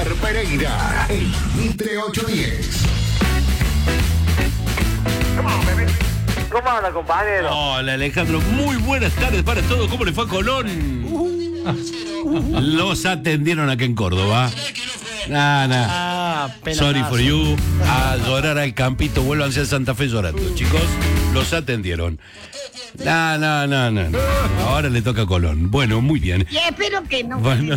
Pereira, el Mitre 810. ¿Cómo anda, compañero? Hola, Alejandro. Muy buenas tardes para todos. ¿Cómo le fue a Colón? Los atendieron acá en Córdoba. Sorry for you. A llorar al campito. Vuélvanse a Santa Fe llorando, chicos. Los atendieron. No. Ahora le toca a Colón. Bueno, muy bien. Y espero que no. Bueno.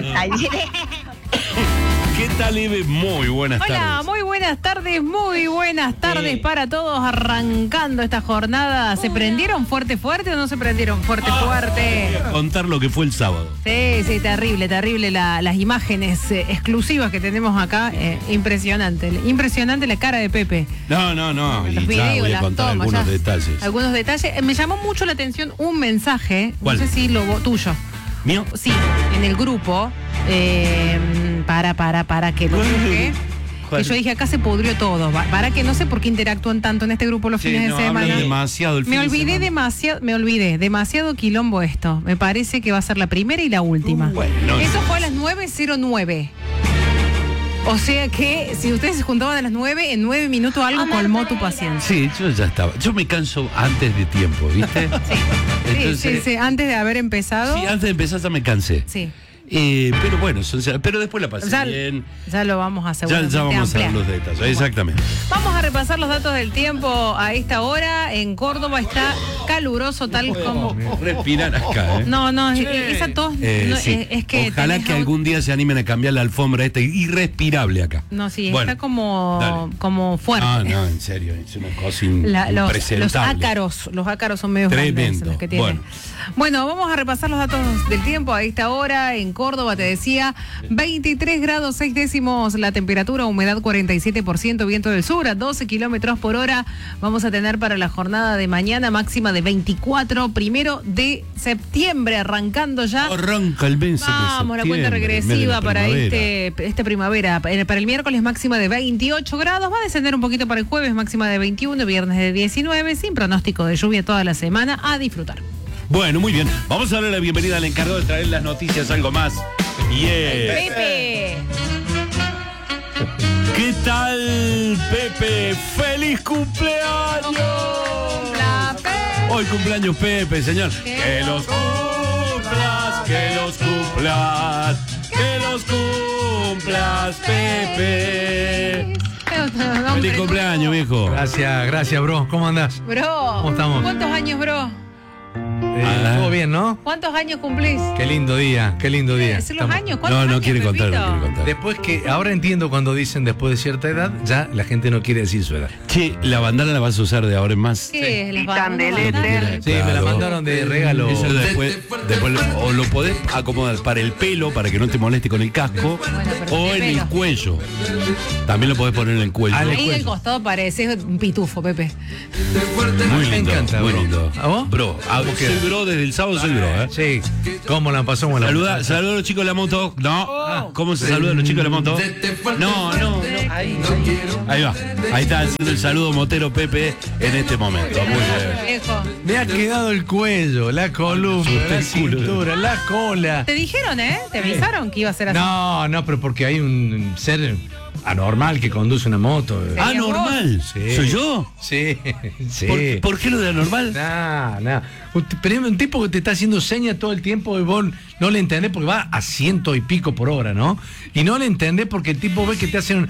¿Qué tal, Eve? Muy buenas tardes. Hola, muy buenas tardes para todos. Arrancando esta jornada. ¿Se prendieron fuerte o no se prendieron fuerte? Contar lo que fue el sábado. Sí, terrible las imágenes exclusivas que tenemos acá. Impresionante la cara de Pepe. No. Los Y ya videos, voy a las contar tomas, algunos ya. detalles. Algunos detalles. Me llamó mucho la atención un mensaje. ¿Cuál? No sé si tuyo. ¿Mío? Sí, en el grupo. Para que lo busque. Que yo dije, acá se pudrió todo. Para que no sé por qué interactúan tanto en este grupo los fines de semana. Demasiado el fin Me de olvidé demasiado quilombo esto. Me parece que va a ser la primera y la última. Eso fue a las 9:09. O sea que si ustedes se juntaban a las 9, en 9 minutos algo colmó tu paciencia. Sí, yo ya estaba. Yo me canso antes de tiempo, ¿viste? Sí. Antes de haber empezado. Sí, antes de empezar ya me cansé. Sí. Pero bueno, pero después la pasé bien. Ya lo vamos a asegurar. Ya vamos a ver los detalles, exactamente. Vamos a repasar los datos del tiempo a esta hora. En Córdoba está caluroso tal como... Respirar acá, ¿eh? No, esa tos sí. es que... Ojalá que algún día se animen a cambiar la alfombra esta irrespirable acá. No, sí, bueno, está como fuerte. No, en serio, es una cosa impresentable. Los ácaros son medio tremendo. Los que tienen. Bueno, vamos a repasar los datos del tiempo a esta hora. En Córdoba, te decía, 23 grados 6 décimos la temperatura, humedad 47%, viento del sur a 12 kilómetros por hora. Vamos a tener para la jornada de mañana máxima de 24, 1 de septiembre, arrancando ya. Arranca el mes. Vamos, la cuenta regresiva para esta primavera. Para el miércoles máxima de 28 grados, va a descender un poquito para el jueves, máxima de 21, viernes de 19, sin pronóstico de lluvia toda la semana, a disfrutar. Bueno, muy bien. Vamos a darle la bienvenida al encargado de traer las noticias, algo más. Pepe. ¿Qué tal, Pepe? ¡Feliz cumpleaños! Hoy cumpleaños, Pepe, señor. Que los cumplas, Pepe. Feliz cumpleaños, viejo. Gracias, bro. ¿Cómo andás? Bro, ¿Cómo estamos? ¿Cuántos años, bro? Todo bien, ¿no? ¿Cuántos años cumplís? Qué lindo día. ¿Decir los años? ¿Cuántos años, no quiere contar. Después que, ahora entiendo cuando dicen después de cierta edad, ya la gente no quiere decir su edad. Che, ¿la bandana la vas a usar de ahora en más? ¿Qué? ¿Les Sí, me la mandaron de regalo. Eso después o lo podés acomodar para el pelo, para que no te moleste con el casco, o en el cuello. También lo podés poner en el cuello. Ahí del costado parece un pitufo, Pepe. Muy lindo, me encanta, muy bro. lindo. ¿A vos? Bro, soy bro desde el sábado, soy bro, ¿eh? Sí. ¿Cómo la pasamos la Saluda a los chicos de la moto. No. ¿Cómo se saluda a los chicos de la moto? No. Ahí va. Ahí está haciendo el saludo motero Pepe en este momento. Muy bien. Me ha quedado el cuello, la columna, la cintura, la cola. Te dijeron, ¿Te avisaron que iba a ser así? No, pero porque hay un ser anormal que conduce una moto. ¿Anormal? Sí. ¿Soy yo? Sí. ¿Por qué lo de anormal? No. Pero un tipo que te está haciendo señas todo el tiempo y vos no le entendés porque va a 100 y pico por hora, ¿no? Y no le entendés porque el tipo ve que te hacen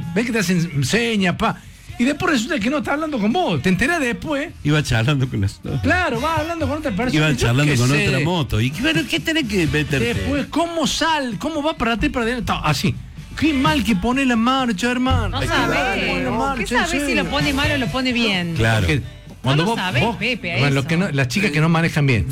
señas, y después resulta que no está hablando con vos. Te enterás después. Iba charlando con las... Claro, va hablando con otra persona. Iba charlando con otra moto. Y bueno, ¿qué tenés que meterte? Después, ¿cómo va para atrás y para adelante? Así. Qué mal que pone la marcha, hermano. No sabés. ¿Qué sabés si lo pone mal o lo pone bien? Claro. Porque cuando no lo vos, sabés, Pepe, bueno, eso. las chicas que no manejan bien.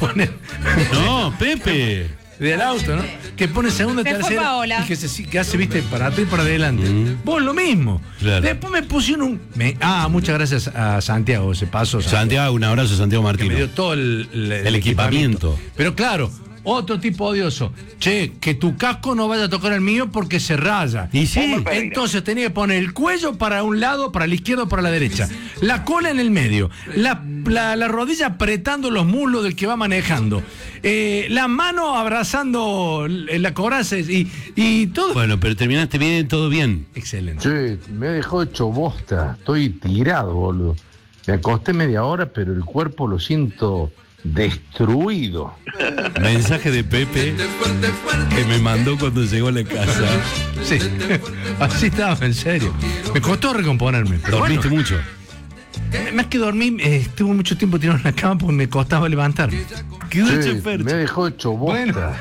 No, Pepe. Del auto, ¿no? Que pone segunda, Se fue tercera Paola. y que hace, viste, para atrás y para adelante. Vos lo mismo. Claro. Después me pusieron muchas gracias a Santiago, se pasó. Santiago, un abrazo a Santiago Que Martino. me dio todo el equipamiento. Pero claro, otro tipo odioso. Che, que tu casco no vaya a tocar el mío porque se raya. Y sí. Entonces tenía que poner el cuello para un lado, para la izquierda o para la derecha. La cola en el medio. La rodilla apretando los muslos del que va manejando. La mano abrazando la coraza y todo. Bueno, pero terminaste bien, todo bien. Excelente. Che, me dejó hecho bosta. Estoy tirado, boludo. Me acosté media hora, pero el cuerpo lo siento destruido. Mensaje de Pepe que me mandó cuando llegó a la casa. Sí, así estaba, en serio. Me costó recomponerme. Pero ¿Dormiste mucho? Más que dormir, estuve mucho tiempo tirado en la cama porque me costaba levantarme. Che, me dejó hecho bosta.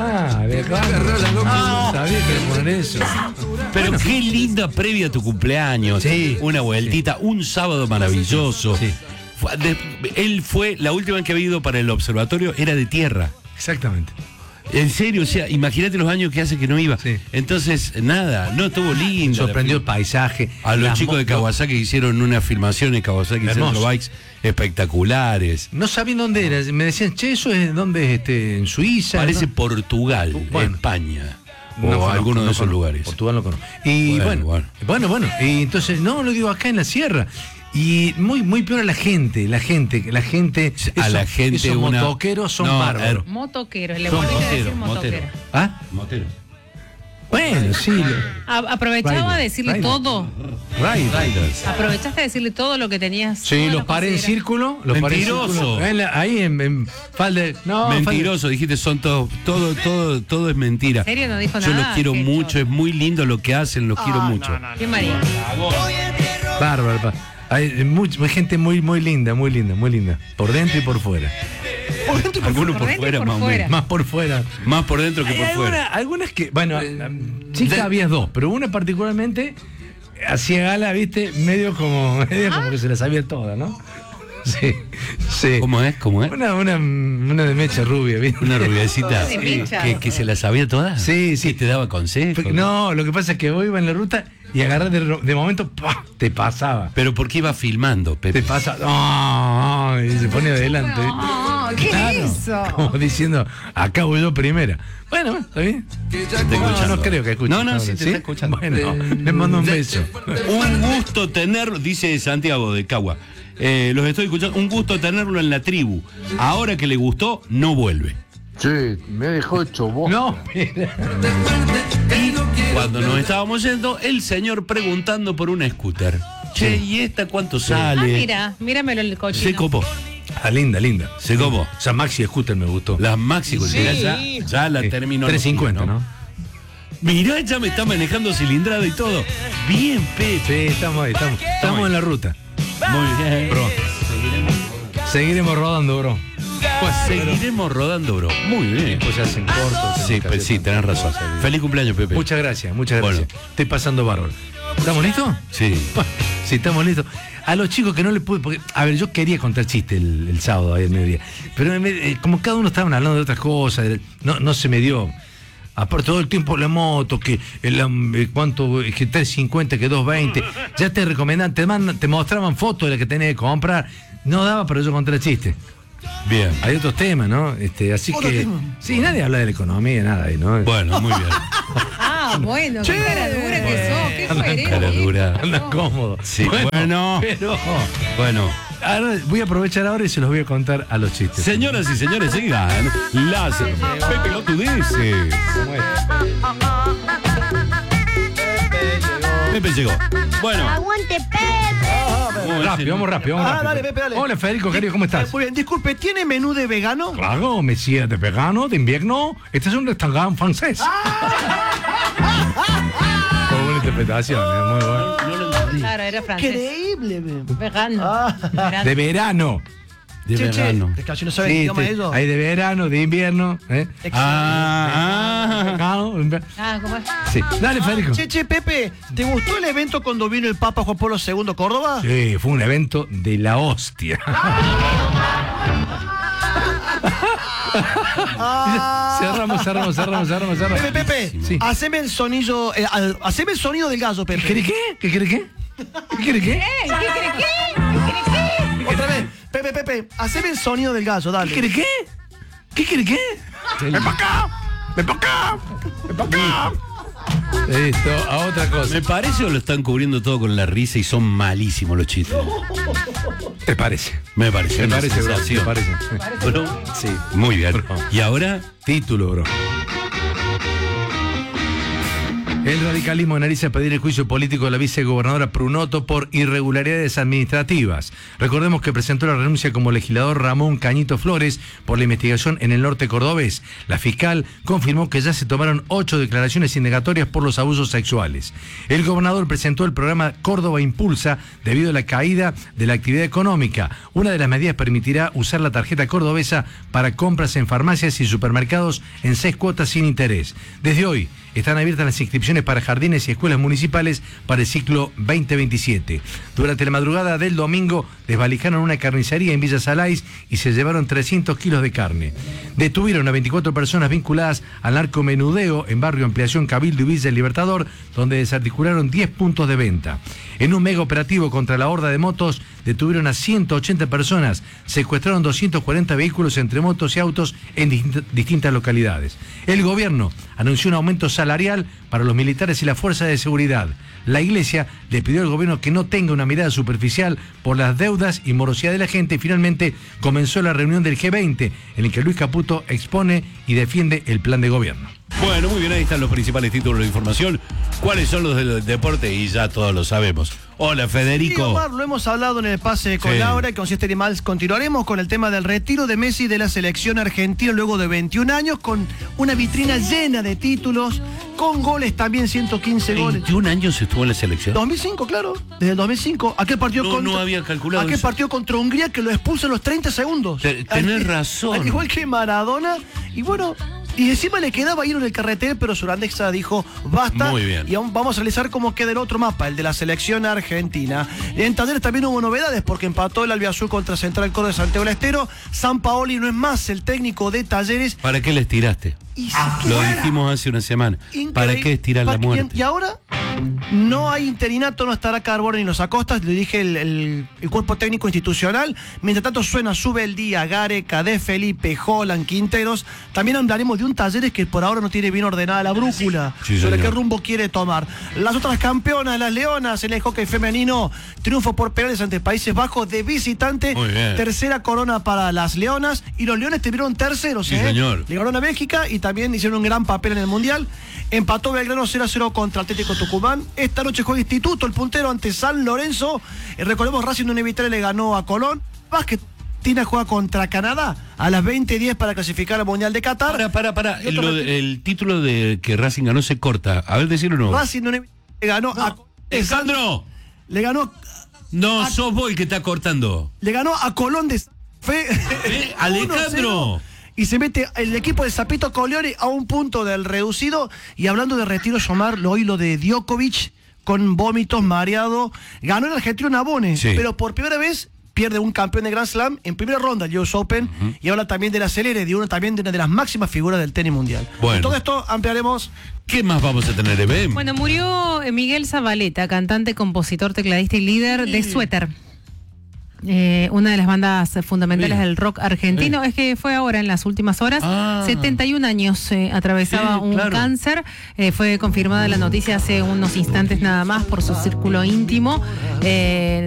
Sabía que iba a poner eso. Pero qué linda previa a tu cumpleaños. Sí. Una vueltita, un sábado maravilloso. Sí. Él fue, la última vez que había ido para el observatorio era de tierra. Exactamente. En serio, o sea, imagínate los años que hace que no iba. Sí. Entonces, nada, no estuvo lindo. Sorprendió el paisaje. A los chicos de Kawasaki hicieron una filmación en Kawasaki Hermoso. Centro Bikes espectaculares. No sabían dónde era. Me decían, che, eso es dónde es en Suiza. Parece ¿no? Portugal, Bueno. España. No O conozco, alguno de no esos conozco. lugares. Portugal no conozco. Y bueno. Y entonces, no, lo digo acá en la sierra. Y muy peor la gente. A la gente esos una... motoqueros son bárbaros. Motoqueros, le Son volví a decir motero. motoquero. ¿Ah? Motero. Bueno, sí. Aprovechaba Rider, a decirle Rider. todo. Riders. Aprovechaste a decirle todo lo que tenías. Sí, toda los la paré en considera. círculo. Mentiroso. Ahí en falda. No, Mentiroso, dijiste, son todo es mentira. ¿En serio no dijo Yo nada? los quiero Qué mucho, chorro. es muy lindo lo que hacen, los quiero mucho. Qué María. Bárbaro. Hay gente muy linda. Por dentro y por fuera. Algunos por dentro y fuera, por más o fuera. menos. Más por fuera. Más por dentro que por fuera. Algunas que, bueno, chicas había dos, pero una particularmente hacía gala, viste, medio como que se la sabía toda, ¿no? Sí. ¿Cómo es? Una de mecha rubia, ¿viste? Una rubiecita De mecha. que se la sabía toda. Sí. ¿Y te daba consejos? No, lo que pasa es que vos ibas en la ruta y agarrás de momento, ¡pah! Te pasaba. Pero ¿por qué iba filmando, Pepe? Te pasa, ¡oh! Y se pone adelante. No, ¿qué es eso? Como diciendo, acá voy yo primera. Bueno, está bien. No creo que escuche. No, sí te está escuchando. Bueno, le mando un beso. Un gusto tenerlo, dice Santiago de Cagua. Los estoy escuchando. Un gusto tenerlo en la tribu. Ahora que le gustó, no vuelve. Che, me dejó hecho bosta. No, mira. Cuando nos estábamos yendo, el señor preguntando por una scooter. Che, ¿y esta cuánto sale? Míramelo el coche. Se copó. Ah, linda. Se copó. Esa Maxi Scooter me gustó. Las Maxi, ya la terminó. 350, ¿no? Mirá, ya me está manejando cilindrada y todo. Bien, Pepe. Sí, estamos ahí, estamos en la ruta. Muy bien. Bro. Seguiremos rodando, bro. Pues seguiremos rodando, bro. Muy bien. Pues ya hacen cortos. Sí, pues sí, tenés razón. Feliz cumpleaños, Pepe. Muchas gracias. Bueno. Estoy pasando bárbaro. ¿Estamos listos? Sí. Sí, estamos listos. A los chicos que no les pude, porque, a ver, yo quería contar chiste el sábado ahí al mediodía, pero como cada uno estaban hablando de otras cosas, no se me dio. Aparte todo el tiempo la moto, que cuánto, que 350, que 220, ya te recomendan, te mostraban fotos de la que tenés que comprar, no daba para yo contar chiste. Bien. Hay otros temas, ¿no? Así que sí, nadie habla de la economía, nada ahí, ¿no? Bueno, muy bien. Bueno, qué cara dura que sos, qué fuerero. Cara dura. Anda cómodo. Sí, bueno. Pero Bueno. ahora voy a aprovechar ahora y se los voy a contar a los chistes. Señoras y señores, sigan las Pepe Lotudeces. Pepe llegó. Bueno. ¡Aguante, Pepe! Vamos rápido. Dale, Pepe, dale. Hola, Federico, querido, ¿cómo estás? Muy bien, disculpe, ¿tiene menú de vegano? Claro, Mesías de vegano, de invierno. Este es un restaurante francés. Muy buena interpretación, muy bueno. No lo entendí. Claro, era francés. Increíble, Vegano. De verano. De verano. Es que así no saben qué idioma es eso. Hay de verano, de invierno. Ah. ¿Cómo es? Sí. Dale, Federico. Che, Pepe, ¿te gustó el evento cuando vino el Papa Juan Pablo II a Córdoba? Sí, fue un evento de la hostia. Cerramos. Pepe, Sí. haceme el sonido, haceme el sonido del gallo, Pepe. ¿Qué quiere qué? ¿Qué quiere qué? ¿Qué quiere qué? Otra vez, Pepe, haceme el sonido del gallo, ¿Qué dale. quiere qué? ¿Qué quiere qué? ¡Ven para acá! ¡Ven para acá! ¡Ven para acá! Esto, a otra cosa. ¿Me parece o lo están cubriendo todo con la risa y son malísimos los chistes? ¿Te parece? Me parece. ¿Te una parece, bro? sensación. ¿Te parece? Bro, Sí. muy bien. Bro. ¿Y ahora? Título, bro. El radicalismo analiza pedir el juicio político de la vicegobernadora Prunoto por irregularidades administrativas. Recordemos que presentó la renuncia como legislador Ramón Cañito Flores por la investigación en el norte cordobés. La fiscal confirmó que ya se tomaron 8 declaraciones indagatorias por los abusos sexuales. El gobernador presentó el programa Córdoba Impulsa debido a la caída de la actividad económica. Una de las medidas permitirá usar la tarjeta cordobesa para compras en farmacias y supermercados en 6 cuotas sin interés. Desde hoy están abiertas las inscripciones para jardines y escuelas municipales para el ciclo 2027. Durante la madrugada del domingo desvalijaron una carnicería en Villa Salais y se llevaron 300 kilos de carne. Detuvieron a 24 personas vinculadas al narcomenudeo en barrio Ampliación Cabildo y Villa El Libertador, donde desarticularon 10 puntos de venta. En un mega operativo contra la horda de motos, detuvieron a 180 personas, secuestraron 240 vehículos entre motos y autos en distintas localidades. El gobierno anunció un aumento salarial para los militares y la fuerza de seguridad. La Iglesia le pidió al gobierno que no tenga una mirada superficial por las deudas y morosidad de la gente y finalmente comenzó la reunión del G20 en el que Luis Caputo expone y defiende el plan de gobierno. Bueno, muy bien, ahí están los principales títulos de información. ¿Cuáles son los del deporte? Y ya todos lo sabemos. Hola, Federico. Sí, Omar, lo hemos hablado en el pase con Laura y con Siete Animales. Continuaremos con el tema del retiro de Messi de la selección argentina luego de 21 años, con una vitrina llena de títulos, con goles también, 115 goles. 21 años estuvo en la selección. 2005, claro, desde el 2005. Aquel partido No había calculado aquel eso. partido contra Hungría que lo expulsa a los 30 segundos. Tenés razón. Al igual que Maradona. Y bueno, y encima le quedaba ir en el carretel, pero Surandexa dijo, basta. Muy bien. Y aún vamos a realizar cómo queda el otro mapa, el de la selección argentina. En Talleres también hubo novedades, porque empató el albiazul contra Central Córdoba de Santiago del Estero. Sampaoli no es más el técnico de Talleres. ¿Para qué les tiraste? Y Lo dijimos hace una semana. ¿Para qué estirar la muerte? Y ahora no hay interinato, no estará Carbone ni los Acostas, le dije el cuerpo técnico institucional. Mientras tanto suena Sube el Día, Gareca, De Felipe, Holland, Quinteros. También hablaremos de un Talleres que por ahora no tiene bien ordenada la brújula, Sí, sobre señor. qué rumbo quiere tomar. Las otras campeonas, las Leonas, en el hockey femenino, triunfo por penales ante Países Bajos de visitante. Muy bien. Tercera corona para las Leonas, y los Leones terminaron terceros. Sí, señor. Le ganaron a Bélgica y también hicieron un gran papel en el Mundial. Empató Belgrano 0-0 contra Atlético Tucumán. Esta noche juega Instituto, el puntero, ante San Lorenzo. Recordemos, Racing de Univitale le ganó a Colón. Vázquez Tina juega contra Canadá a las 20:10 para clasificar al Mundial de Qatar. Para. Y otro El título de que Racing ganó se corta. A ver, decirlo no. Racing de Univitale le ganó a... ¡Alejandro! Le ganó... No, sos vos el que está cortando. Le ganó a Colón de Fe. ¡Alejandro! 1-0. Y se mete el equipo de Zapito Coglioni a un punto del reducido. Y hablando de retiro, Omar, hoy lo de Djokovic con vómitos, mareado. Ganó el argentino Nabone, Sí. pero por primera vez pierde un campeón de Grand Slam en primera ronda, el US Open. Y habla también de la Celere, de también de una de las máximas figuras del tenis mundial. Bueno. Todo esto ampliaremos. ¿Qué más vamos a tener, Eve? Bueno, murió Miguel Zavaleta, cantante, compositor, tecladista y líder de Suéter. Una de las bandas fundamentales Bien. del rock argentino. Es que fue ahora, en las últimas horas. 71 años atravesaba Sí, un claro. cáncer. Fue confirmada la noticia hace unos instantes nada más por su círculo íntimo.